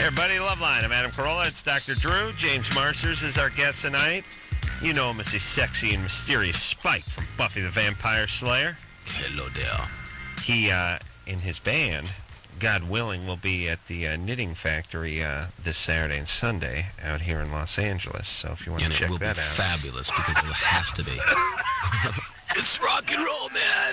Hey, everybody, Loveline. I'm Adam Carolla. It's Dr. Drew. James Marsters is our guest tonight. You know him as the sexy and mysterious Spike from Buffy the Vampire Slayer. Hello there. He, in his band, God willing, will be at the Knitting Factory this Saturday and Sunday out here in Los Angeles. So if you want to check that out. And it will be fabulous because it will have to be. It's rock and roll,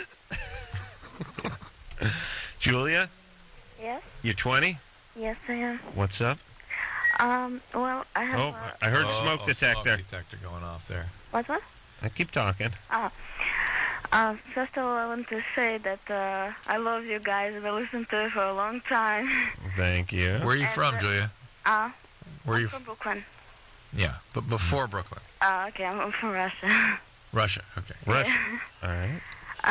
man. Julia? Yes? You're 20? Yes, I am. What's up? Well, I have... I heard smoke detector. Smoke detector going off there. What? I keep talking. First of all, I want to say that I love you guys and I listened to it for a long time. Thank you. Where are you from, Julia? Where are you from Brooklyn. Yeah, but before Brooklyn. Okay, I'm from Russia. Russia, okay. Russia. All right.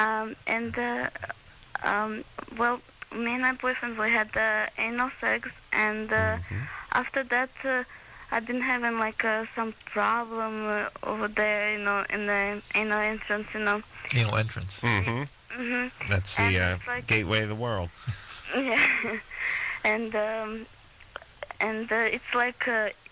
Well, me and my boyfriend, we had anal sex, and after that, I've been having some problem over there, in the anal entrance, Anal entrance. Mm-hmm. That's the gateway of the world. Yeah, and it's like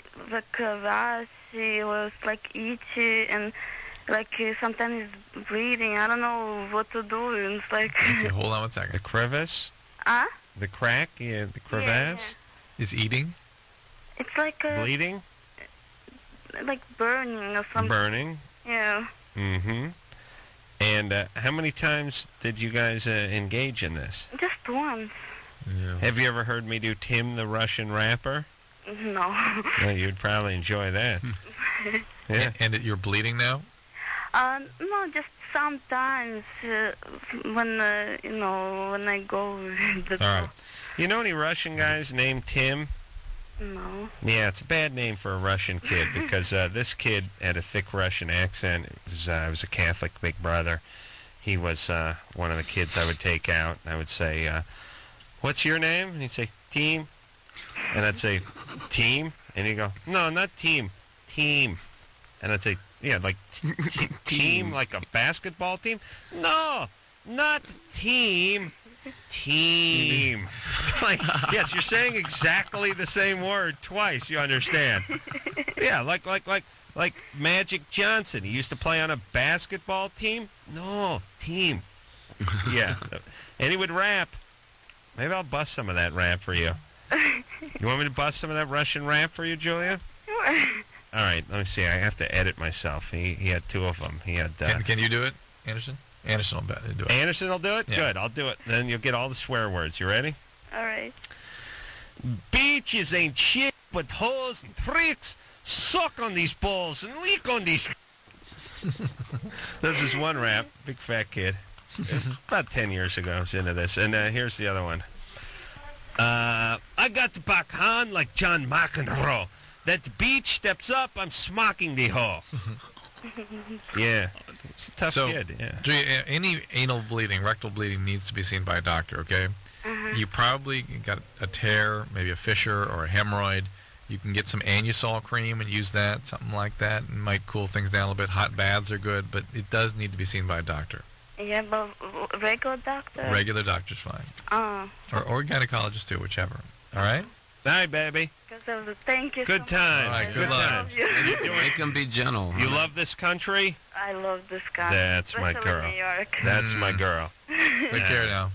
rashy, or it's like itchy, and sometimes it's bleeding. I don't know what to do. And it's like. Okay, hold on one second. The crevice. The crack, the crevasse. Yeah. Is eating? It's like bleeding. Like burning or something. Burning. Yeah. Mm-hmm. And how many times did you guys engage in this? Just once. Yeah. Have you ever heard me do Tim the Russian Rapper? No. Well, you'd probably enjoy that. Yeah. And you're bleeding now? No, just sometimes when when I go. All right. You know any Russian guys named Tim? No. Yeah, it's a bad name for a Russian kid because this kid had a thick Russian accent. It was a Catholic big brother. He was one of the kids I would take out, and I would say, "What's your name?" And he'd say, "Team." And I'd say, "Team?" And he'd go, "No, not team, team." And I'd say, "Yeah, like team, like a basketball team?" "No, not team, team." It's like, yes, you're saying exactly the same word twice. You understand? Yeah, like Magic Johnson. He used to play on a basketball team. No, team. Yeah, and he would rap. Maybe I'll bust some of that rap for you. You want me to bust some of that Russian rap for you, Julia? Sure. All right, let me see. I have to edit myself. He had two of them. He had. Can you do it, Anderson? Anderson will do it. Anderson will do it? Yeah. Good, I'll do it. Then you'll get all the swear words. You ready? All right. Beaches ain't shit but hoes and tricks. Suck on these balls and leak on these. There's this one rap. Big fat kid. About 10 years ago I was into this. And here's the other one. I got the backhand like John McEnroe. That the beach steps up, I'm smocking the hoe. Yeah. It's a tough kid, yeah. Any anal bleeding, rectal bleeding needs to be seen by a doctor, okay? You probably got a tear, maybe a fissure or a hemorrhoid. You can get some Anusol cream and use that, something like that. It might cool things down a little bit. Hot baths are good, but it does need to be seen by a doctor. Yeah, but regular doctor? Regular doctor's fine. Or gynecologist too, whichever. All right? All right, baby. Thank you. Good time. All right, good time. Make them be gentle. You love this country? I love this country. That's my girl. New York. That's my girl. Take care now.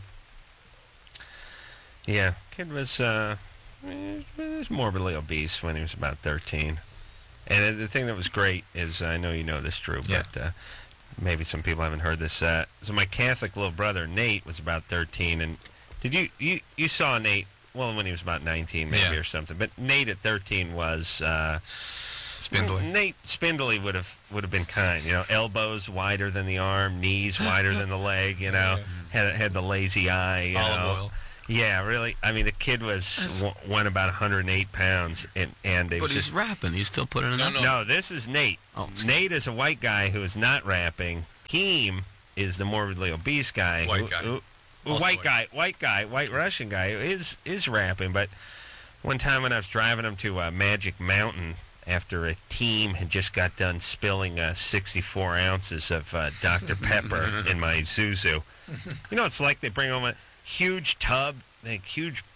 Yeah, kid was morbidly obese when he was about 13. And the thing that was great is, I know you know this, Drew, but maybe some people haven't heard this. So my Catholic little brother, Nate, was about 13. And did you saw Nate, well, when he was about 19 maybe or something. But Nate at 13 was... Spindly. Nate Spindly would have been kind, elbows wider than the arm, knees wider than the leg, had the lazy eye, Olive oil. Yeah, really. I mean, the kid was won about 108 pounds, and it but was he's rapping. He's still putting it up. No, this is Nate. Oh, Nate is a white guy who is not rapping. Keem is the morbidly obese guy. White guy. White Russian guy who is rapping. But one time when I was driving him to Magic Mountain after a team had just got done spilling 64 ounces of Dr. Pepper in my Zuzu. It's like they bring home a huge tub, like huge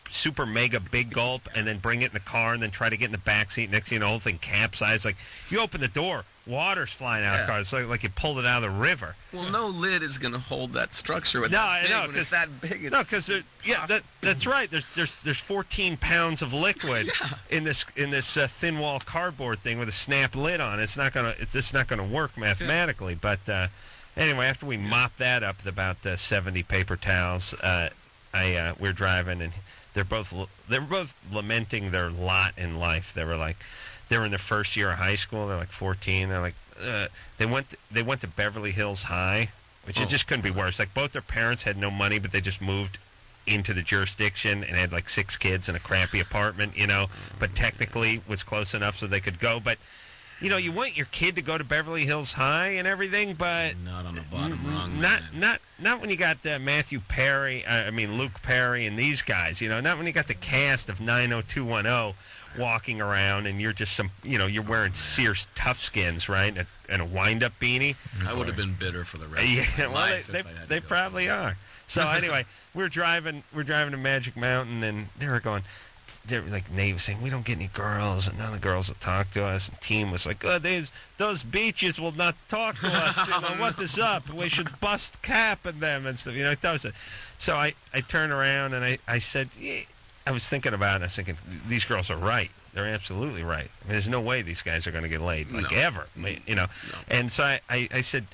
super mega big gulp and then bring it in the car and then try to get in the back seat. Next thing you know, the whole thing capsized. Like, you open the door, water's flying out of the car. It's like you pulled it out of the river. Well, no lid is going to hold that structure with No, that I big. know, When it's that big. No, because that's right. There's 14 pounds of liquid in this thin wall cardboard thing with a snap lid on. It's not gonna work mathematically. But anyway, after we mopped that up with about 70 paper towels, we're driving, and they were both lamenting their lot in life. They were in their first year of high school. They're like 14. They're like they went to Beverly Hills High, which it just couldn't be worse. Like, both their parents had no money, but they just moved into the jurisdiction and had like 6 kids in a crappy apartment, but technically was close enough so they could go. But you want your kid to go to Beverly Hills High and everything, but Not on the bottom rung. not when you got Matthew Perry, Luke Perry and these guys, not when you got the cast of 90210 walking around and you're just you're wearing Sears Toughskins, right, and a wind-up beanie. I would have been bitter for the rest of my life. They probably are. So anyway, we're driving to Magic Mountain, and they were like, Nate was saying, we don't get any girls, and none of the girls will talk to us. And Team was like, those beaches will not talk to us. What is up? We should bust cap in them and stuff. So I turned around and I said, I was thinking about it. And I was thinking, these girls are right. They're absolutely right. There's no way these guys are going to get laid, ever. No. And so I said,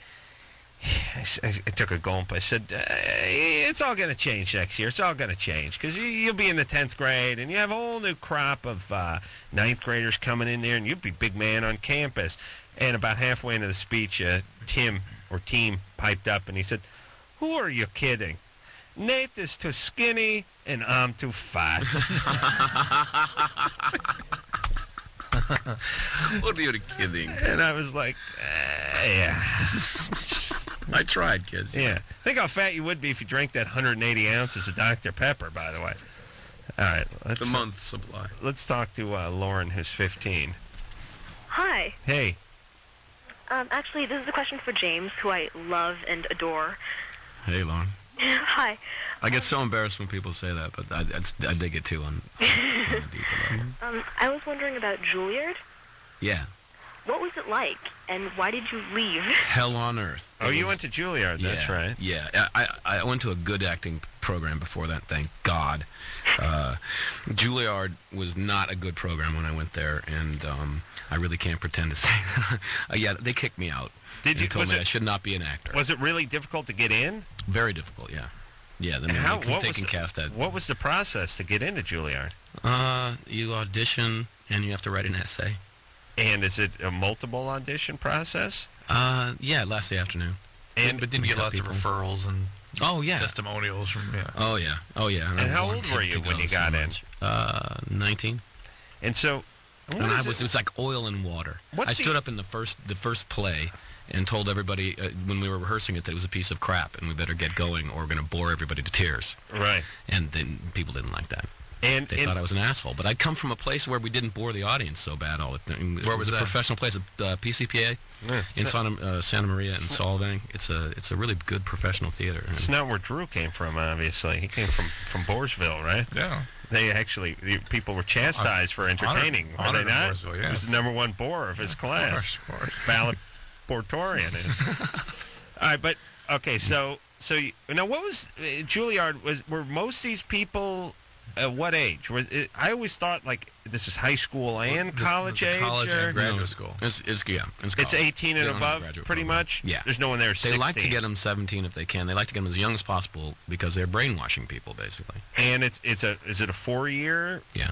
I took a gulp. I said, it's all going to change next year. It's all going to change because you'll be in the 10th grade and you have a whole new crop of 9th graders coming in there, and you'll be big man on campus. And about halfway into the speech, Team piped up and he said, who are you kidding? Nate is too skinny and I'm too fat. What are you kidding? And I was like, yeah. I tried, kids. Yeah. Think how fat you would be if you drank that 180 ounces of Dr. Pepper, by the way. All right. The month's supply. Let's talk to Lauren, who's 15. Hi. Hey. Actually, this is a question for James, who I love and adore. Hey, Lauren. Hi. I get so embarrassed when people say that, but I dig it too on a deeper level. I was wondering about Juilliard. Yeah. What was it like, and why did you leave? Hell on earth. Oh, you went to Juilliard, that's right. Yeah, I went to a good acting program before that, thank God. Juilliard was not a good program when I went there, and I really can't pretend to say that. Yeah, they kicked me out. They told me I should not be an actor. Was it really difficult to get in? Very difficult, yeah. Yeah, what was the process to get into Juilliard? You audition, and you have to write an essay. And is it a multiple audition process? Yeah, it lasts the afternoon. But didn't you get lots of referrals and testimonials from Oh yeah. And how old were you when you got in? 19. And so, it was like oil and water. I stood up in the first play and told everybody when we were rehearsing it that it was a piece of crap and we better get going or we're going to bore everybody to tears. Right. And then people didn't like that. And they thought I was an asshole. But I'd come from a place where we didn't bore the audience so bad all the time. Where was it? That? A professional place, PCPA, in Santa Maria in Solvang. It's a really good professional theater. It's not where Drew came from, obviously. He came from Boersville, right? Yeah. People were chastised for entertaining, were they not? Boersville, yes. He was the number one bore of his class. Of course. Valedictorian. All right, but, okay, so now what was, Juilliard, were most of these people... what age? I always thought this is high school and college age. College and graduate school. It's 18 and above, pretty much. Yeah. There's no one there 16. They like to get them 17 if they can. They like to get them as young as possible because they're brainwashing people, basically. And is it a 4-year? Yeah.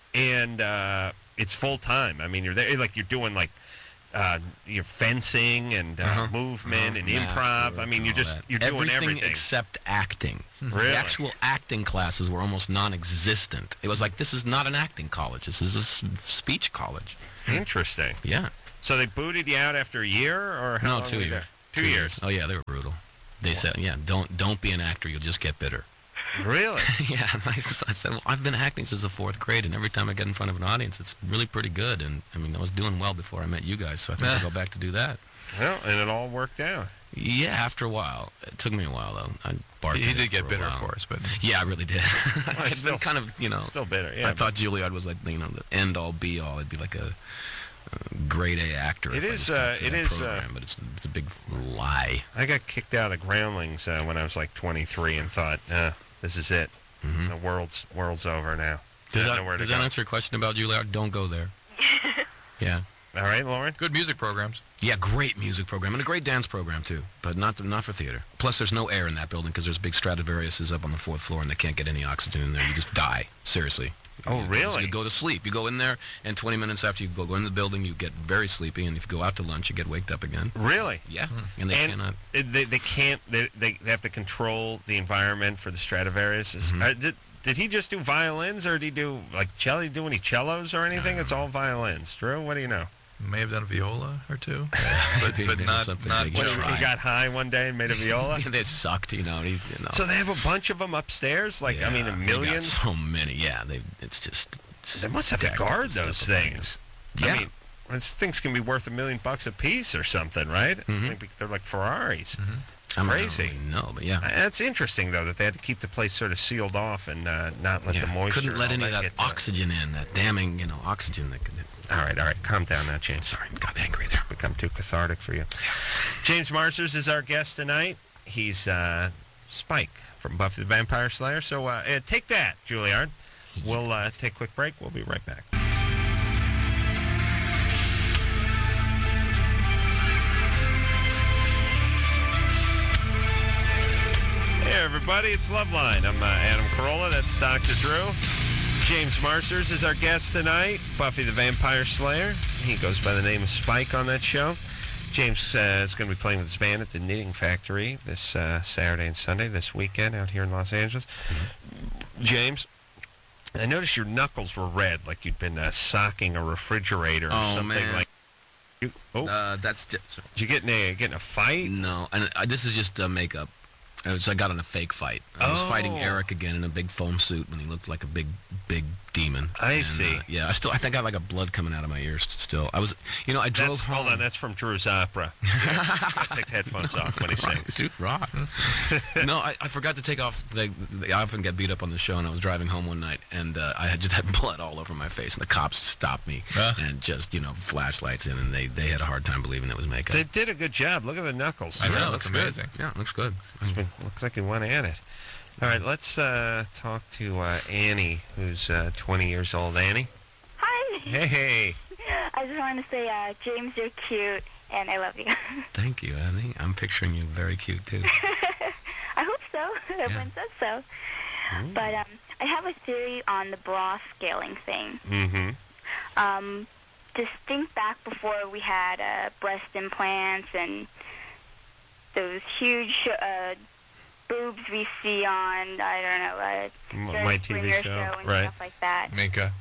And it's full time. I mean, you're there you're doing you're fencing and movement and improv. I mean, you're doing everything except acting. Really? The actual acting classes were almost non-existent. It was like, this is not an acting college. This is a speech college. Interesting. Yeah. So they booted you out after a year, or how long 2 years. There? 2 years. Oh yeah, they were brutal. They said, don't be an actor. You'll just get bitter. Really? Yeah, and I said, well, I've been acting since the 4th grade, and every time I get in front of an audience, it's really pretty good. And I mean, I was doing well before I met you guys, so I think I'll go back to do that. Well, and it all worked out. Yeah, after a while. It took me a while, though. I bartended He did get for a bitter, while. of course, but Yeah, I really did. I'd still- been kind of, Still bitter, yeah. I thought Juilliard was like, the end all be all. It'd be like a grade A actor. It if I is, just got through it that is, program, but it's a big lie. I got kicked out of the Groundlings when I was like 23 and thought, this is it. The world's over now. Does I don't know where to that go. answer your question about Juilliard? Don't go there. Yeah. All right, Lauren? good music programs. Yeah, great music program and a great dance program too, but not for theater. Plus, there's no air in that building because there's big Stradivariuses up on the 4th floor and they can't get any oxygen in there. You just die. Seriously. Oh, really? You go to sleep. You go in there, and 20 minutes after you go in the building, you get very sleepy, and if you go out to lunch, you get waked up again. Really? Yeah, and they cannot. They can't. They have to control the environment for the Stradivarius. Did he just do violins, or did he do like cello? Do any cellos or anything? It's all violins. Drew, what do you know? May have done a viola or two, Maybe but not something not big. What, He he tried. got high one day and made a viola. They sucked, So they have a bunch of them upstairs. Like I mean, they got millions. so many. Yeah, it's just. They must have to stacked guard with those stuff. things. Yeah. I mean, those things can be worth $1 million a piece or something, right? Maybe they're like Ferraris. It's I mean, crazy. I don't really know, but yeah. That's interesting, though, that they had to keep the place sort of sealed off and not let the moisture. Couldn't let and all any of that get to it. oxygen in, that damning, oxygen that could. All right, calm down now, James. Sorry, got angry there. Become too cathartic for you. James Marsters is our guest tonight. He's Spike from Buffy the Vampire Slayer. So take that, Juilliard. We'll take a quick break. We'll be right back. Hey, everybody. It's Loveline. I'm Adam Carolla. That's Dr. Drew. James Marsters is our guest tonight, Buffy the Vampire Slayer. He goes by the name of Spike on that show. James is going to be playing with his band at the Knitting Factory this Saturday and Sunday, this weekend out here in Los Angeles. James, I noticed your knuckles were red, like you'd been socking a refrigerator or something. Man. Like. That's just. Did you get in a fight? No, and this is just makeup. I got in a fake fight. I was fighting Eric again in a big foam suit when he looked like a big demon. I see. Yeah, I think I have like a blood coming out of my ears still. I was, I drove home. Hold on, that's from Drew's opera. Gotta take the headphones off when he sings. Dude, rock. No, I forgot to take off. I often get beat up on the show, and I was driving home one night, and I had just had blood all over my face, and the cops stopped me and just, flashlights in, and they had a hard time believing it was makeup. They did a good job. Look at the knuckles. I know, looks it's amazing. Good. Yeah, it looks good. Looks like he went at it. All right, let's talk to Annie, who's 20 years old. Annie? Hi. Hey. I just wanted to say, James, you're cute, and I love you. Thank you, Annie. I'm picturing you very cute, too. I hope so. Everyone says so. But I have a theory on the bra scaling thing. Mm-hmm. Just think back before we had breast implants and those huge boobs we see on, I don't know, My Jerry TV Springer show, and right. stuff like that. Minka.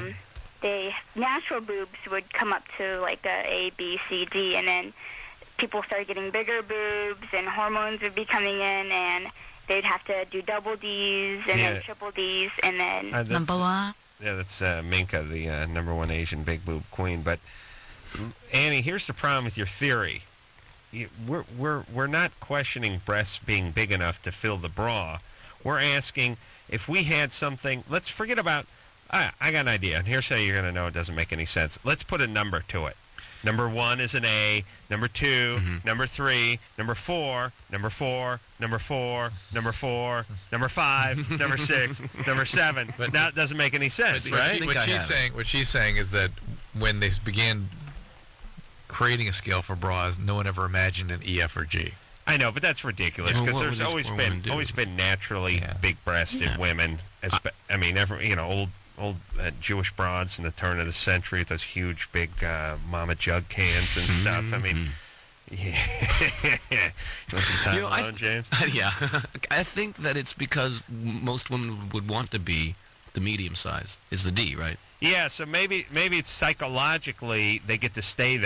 The natural boobs would come up to like a B, C, D, and then people started getting bigger boobs, and hormones would be coming in, and they'd have to do double Ds and then triple Ds, and then Number one. Yeah, that's Minka, the #1 Asian big boob queen. But Annie, here's the problem with your theory. We're not questioning breasts being big enough to fill the bra. We're asking if we had something. Let's forget about. I got an idea, and here's how you're going to know it doesn't make any sense. Let's put a number to it. Number 1 is an A. Number 2, number 3, number 4, number 4, number 4, number 4, number 5, number 6, number 7. But now it doesn't make any sense, right? What she's saying is that when they began creating a scale for bras, no one ever imagined an E, F, or G. I know, but that's ridiculous because Well, there's what always would these poor women do? been naturally big-breasted women. I mean, old Jewish broads in the turn of the century with those huge, big Mama Jug cans and stuff. I mean, yeah. You want some time alone, James? Yeah. I think that it's because most women would want to be the medium size. Is the D, right? Yeah, so maybe it's psychologically they get to stay there.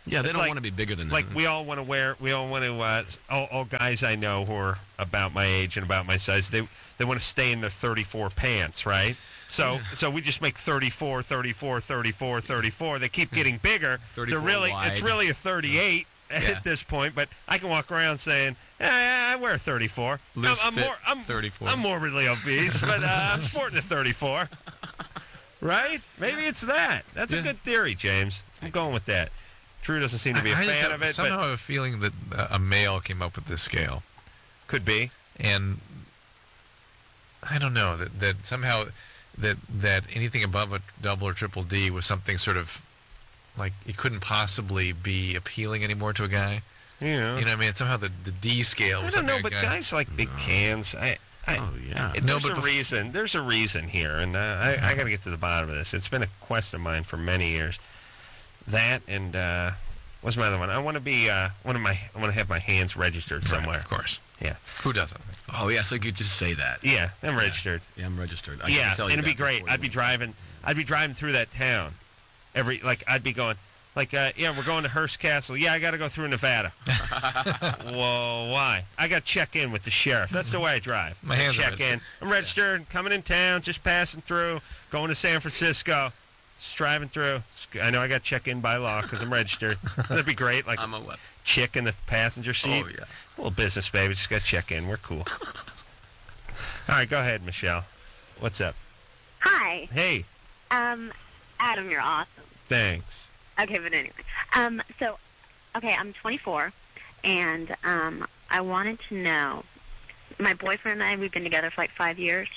Yeah, they It's don't like- want to be bigger than that. Like we all want to all guys I know who are about my age and about my size, they want to stay in their 34 pants, right? So we just make 34, 34, 34, 34. They keep getting bigger. 34 It's wide. really a 38 Yeah. at this point, but I can walk around saying, I wear 34. Loose I'm fit 34. I'm morbidly obese, but I'm sporting a 34. Right? Maybe it's that. That's a good theory, James. I'm going with that. Drew doesn't seem to be a I just fan have, of it, somehow but have a feeling that a male came up with this scale. could be. And I don't know that somehow that anything above a double or triple D was something sort of like it couldn't possibly be appealing anymore to a guy. You know. You know what I mean? Somehow the D scale I was don't know, something but a guy, guys like big cans. Oh, yeah. There's No, but a reason. There's a reason here, and I got to get to the bottom of this. It's been a quest of mine for many years. That and what's my other one? I want to be I want to have my hands registered Right, somewhere. of course. Yeah. Who doesn't? Oh, yeah, so you could just say that. Yeah, I'm registered. Yeah, I'm registered. I Yeah, can tell and you it'd be that great. before you I'd be driving through that town. I'd be going, yeah, we're going to Hearst Castle. Yeah, I got to go through Nevada. Whoa, why? I got to check in with the sheriff. That's the way I drive. My I hands are check in. I'm registered, coming in town, just passing through, going to San Francisco, just driving through. I know I got to check in by law because I'm registered. That'd be great. Like I'm a what? chick in the passenger seat. Oh, yeah. A little business, baby. Just got to check in. We're cool. All right, go ahead, Michelle. What's up? Hi. Hey, Adam, you're awesome. thanks. Okay, but anyway. I'm 24, and I wanted to know, my boyfriend and I, we've been together for like 5 years,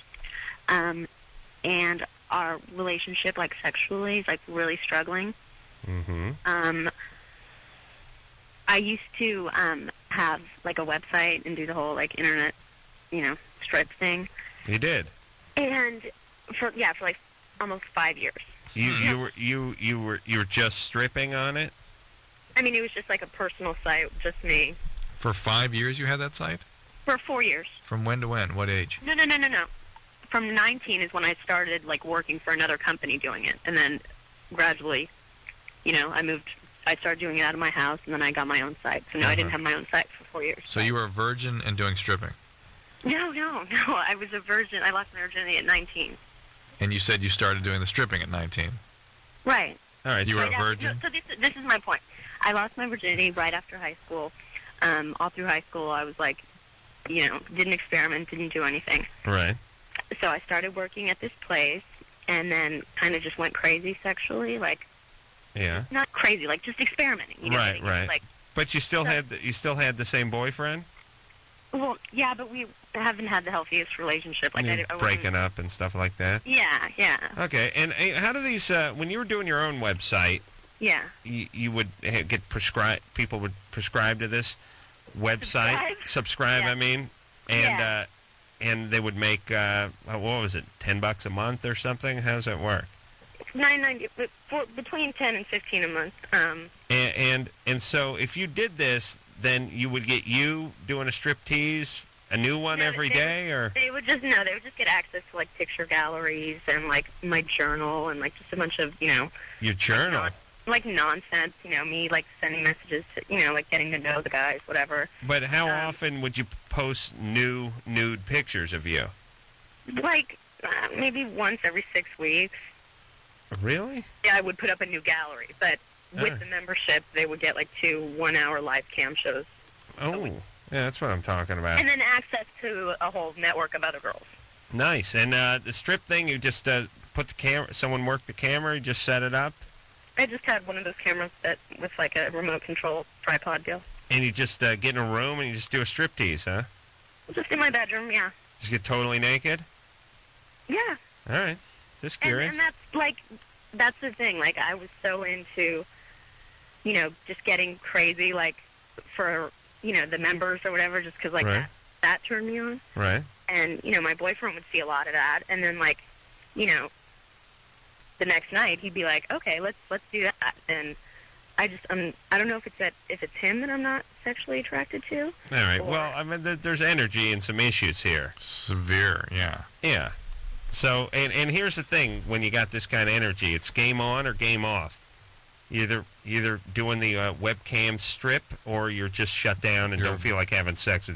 and our relationship, like sexually, is like really struggling. Mm-hmm. I used to have like a website and do the whole like internet, strip thing, You did. and for like almost 5 years. You were just stripping on it? I mean, it was just like a personal site, just me. For 5 years you had that site? For 4 years. From when to when? What age? No. From 19 is when I started like working for another company doing it, and then gradually, I started doing it out of my house, and then I got my own site. So now I didn't have my own site for 4 years. So you were a virgin and doing stripping. No. I was a virgin. I lost my virginity at 19. And you said you started doing the stripping at 19. Right. All right. You so were a virgin? No, so this is my point. I lost my virginity right after high school. All through high school, I was like, didn't experiment, didn't do anything. Right. So I started working at this place, and then kind of just went crazy sexually, like Yeah. not crazy, like just experimenting. You know what I Right, mean? right. Like, But you still had the same boyfriend? well, yeah, but we haven't had the healthiest relationship. Like, You're I wasn't- breaking up and stuff like that? Yeah. Okay. And how do these when you were doing your own website, Yeah. you would get prescribed, people would prescribe to this website? Subscribe, Yeah. I mean. And and they would make what was it? $10 a month or something? How does that work? It's $9.90, but between 10 and 15 a month. And so if you did this, then you would get you doing a striptease, a new one No, every day, or They would just get access to like picture galleries and like my journal and like just a bunch of your journal. like nonsense. Me like sending messages to like getting to know the guys, whatever. But how often would you post new nude pictures of you? Like maybe once every 6 weeks. Really? Yeah, I would put up a new gallery, but with Alright. the membership, they would get like 2 1-hour live cam shows, Oh, yeah, that's what I'm talking about. and then access to a whole network of other girls. Nice. And the strip thing, you just put the camera. Someone worked the camera. You just set it up, I just had one of those cameras that with like a remote control tripod deal. and you just get in a room and you just do a striptease, huh? Just in my bedroom, yeah. Just get totally naked. Yeah. All right. Just And, curious. and that's the thing. Like, I was so into, just getting crazy, like, for, the members or whatever, just because, like, Right. that turned me on. Right. And, my boyfriend would see a lot of that. And then, like, the next night, he'd be like, okay, let's do that. And I don't know if it's him that I'm not sexually attracted to. All right. Or- Well, I mean, there's energy and some issues here. Severe, yeah. Yeah. So, and here's the thing: when you got this kind of energy, it's game on or game off. either doing the webcam strip, or you're just shut down and You're- don't feel like having sex with